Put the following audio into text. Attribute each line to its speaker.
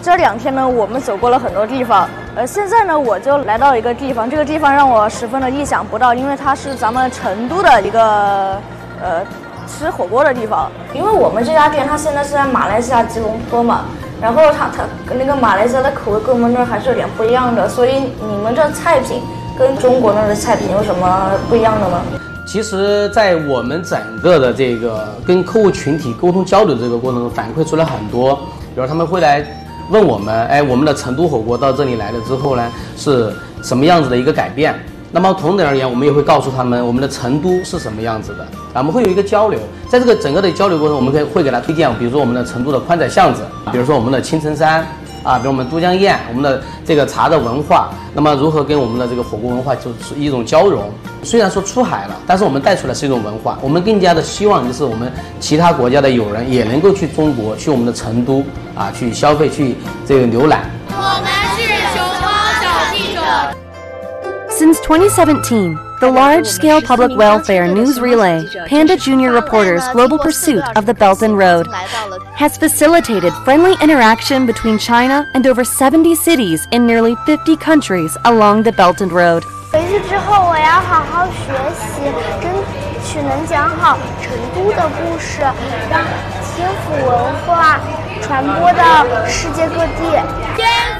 Speaker 1: 这2天呢，我们走过了很多地方。现在呢，我就来到一个地方，这个地方让我十分的意想不到，因为它是咱们成都的一个吃火锅的地方。因为我们这家店它现在是在马来西亚吉隆坡嘛，然后它那个马来西亚的口味跟我们这儿还是有点不一样的，所以你们这菜品跟中国那儿的菜品有什么不一样的吗？
Speaker 2: 其实，在我们整个的这个跟客户群体沟通交流的这个过程中，反馈出来很多，比如他们会来问我们，哎，我们的成都火锅到这里来了之后呢，是什么样子的一个改变？那么同等而言，我们也会告诉他们我们的成都是什么样子的，我们会有一个交流。在这个整个的交流过程，我们会给他推荐，比如说我们的成都的宽窄巷子，比如说我们的青城山。比如我们都江堰，我们的这个茶的文化，那么如何跟我们的这个火锅文化就是一种交融。虽然说出海了，但是我们带出来是一种文化。我们更加的希望就是我们其他国家的友人也能够去中国，去我们的成都去消费，去这个浏览。
Speaker 3: 我们是熊猫小记者。
Speaker 4: Since 2017, the large-scale public welfare news relay, Panda Junior Reporters' Global Pursuit of the Belt and Road, has facilitated friendly interaction between China and over 70 cities in nearly 50 countries along the Belt and Road.
Speaker 5: 回去之后，我要好好学习，争取能讲好成都的故事，让天府文化传播到世界各地。